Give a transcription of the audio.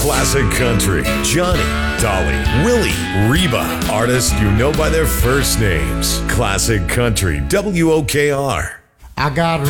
Classic Country. Johnny, Dolly, Willie, Reba. Artists you know by their first names. Classic Country, WOKR. I got